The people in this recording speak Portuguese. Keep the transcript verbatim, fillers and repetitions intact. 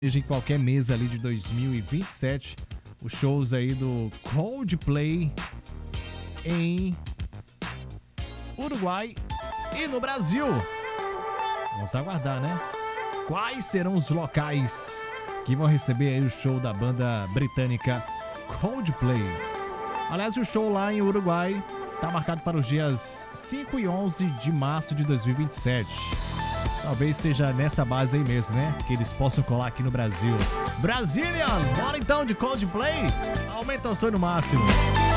em qualquer mês ali de dois mil e vinte e sete, os shows aí do Coldplay em Uruguai e no Brasil. Vamos aguardar, né? Quais serão os locais que vão receber aí o show da banda britânica Coldplay? Aliás, o show lá em Uruguai tá marcado para os dias cinco e onze de março de dois mil e vinte e sete. Talvez seja nessa base aí mesmo, né? Que eles possam colar aqui no Brasil. Brasília! Bora então de Coldplay! Aumenta o som no máximo.